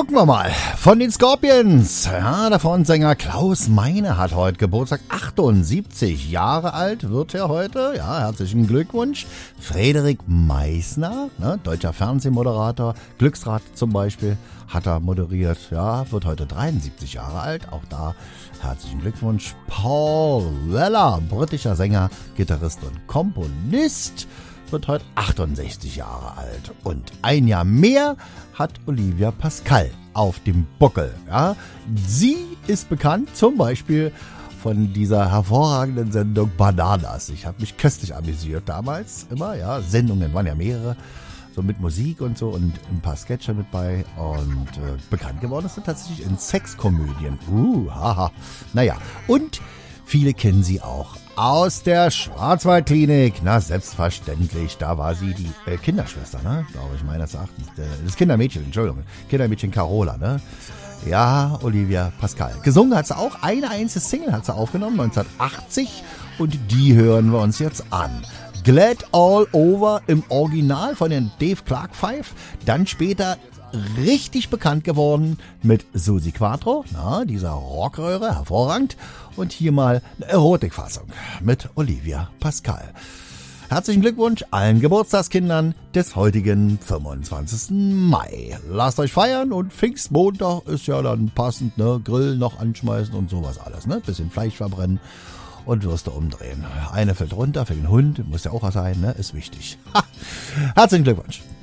Gucken wir mal. Von den Scorpions. Ja, der Frontsänger Klaus Meine hat heute Geburtstag. 78 Jahre alt wird er heute. Ja, herzlichen Glückwunsch. Frederik Meissner, ne, deutscher Fernsehmoderator. Glücksrad zum Beispiel hat er moderiert. Ja, wird heute 73 Jahre alt. Auch da herzlichen Glückwunsch. Paul Weller, britischer Sänger, Gitarrist und Komponist, wird heute 68 Jahre alt. Und ein Jahr mehr hat Olivia Pascal auf dem Buckel. Ja. Sie ist bekannt zum Beispiel von dieser hervorragenden Sendung Bananas. Ich habe mich köstlich amüsiert damals immer. Ja. Sendungen waren ja mehrere, so mit Musik und so und ein paar Sketche mit bei. Und bekannt geworden ist sie tatsächlich in Sexkomödien. Haha. Naja, und viele kennen sie auch aus der Schwarzwaldklinik. Na, selbstverständlich. Da war sie die Kinderschwester, ne? Glaube ich, meines Erachtens. Das Kindermädchen, Entschuldigung. Kindermädchen Carola, ne? Ja, Olivia Pascal. Gesungen hat sie auch. Eine einzige Single hat sie aufgenommen, 1980. Und die hören wir uns jetzt an. Glad All Over im Original von den Dave Clark Five. Dann später richtig bekannt geworden mit Susi Quatro, na, dieser Rockröhre, hervorragend. Und hier mal eine Erotikfassung mit Olivia Pascal. Herzlichen Glückwunsch allen Geburtstagskindern des heutigen 25. Mai. Lasst euch feiern und Pfingstmontag ist ja dann passend, ne? Grill noch anschmeißen und sowas alles, ne? Bisschen Fleisch verbrennen und Würste umdrehen. Eine fällt runter für den Hund, muss ja auch was sein, ne? Ist wichtig. Herzlichen Glückwunsch.